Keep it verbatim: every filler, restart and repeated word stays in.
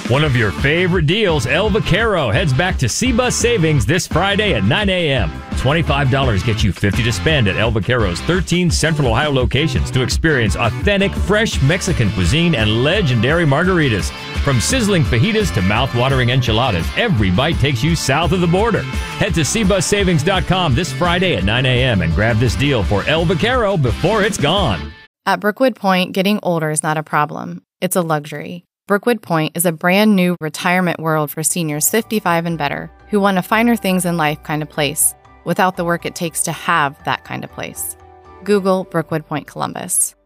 One of your favorite deals, El Vaquero, heads back to C-Bus Savings this Friday at nine a.m. twenty-five dollars gets you fifty dollars to spend at El Vaquero's thirteen Central Ohio locations to experience authentic, fresh Mexican cuisine and legendary margaritas. From sizzling fajitas to mouth-watering enchiladas, every bite takes you south of the border. Head to C bus savings dot com this Friday at nine a.m. and grab this deal for El Vaquero before it's gone. At Brookwood Point, getting older is not a problem. It's a luxury. Brookwood Point is a brand new retirement world for seniors fifty-five and better who want a finer things in life kind of place without the work it takes to have that kind of place. Google Brookwood Point Columbus.